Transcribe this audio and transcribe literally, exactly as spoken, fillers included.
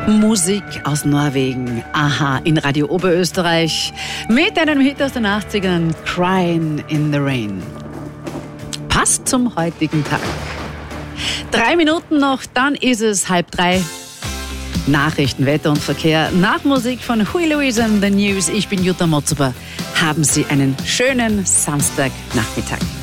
Musik aus Norwegen, aha, in Radio Oberösterreich mit einem Hit aus den achtzigern, Crying in the Rain. Passt zum heutigen Tag. Drei Minuten noch, dann ist es halb drei. Nachrichten, Wetter und Verkehr nach Musik von Huey Lewis and the News. Ich bin Jutta Motzuber. Haben Sie einen schönen Samstagnachmittag.